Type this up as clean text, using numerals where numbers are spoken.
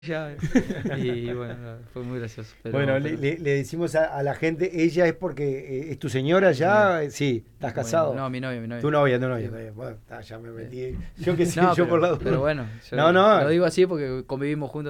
ella. Y bueno, fue muy gracioso. Bueno, le decimos a la gente, ella es porque es tu señora mi señora. ya, sí, estás Bueno, casado. no, mi novia, mi novia. Tu novia, Sí, está bien. Bueno, ya me sí. metí. Yo qué sé, No, yo por la pero duda. bueno, yo No, no, lo digo así porque convivimos juntos.